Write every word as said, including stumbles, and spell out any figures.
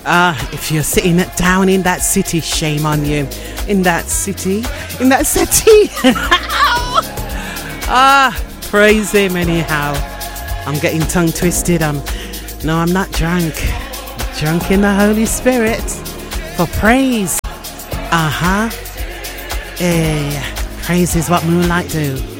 Ah, if you're sitting down in that city, shame on you. In that city, in that city. Ah, praise him anyhow. I'm getting tongue twisted. I'm no, I'm not drunk. I'm drunk in the Holy Spirit for praise. Uh huh. Hey, praise is what moonlight do.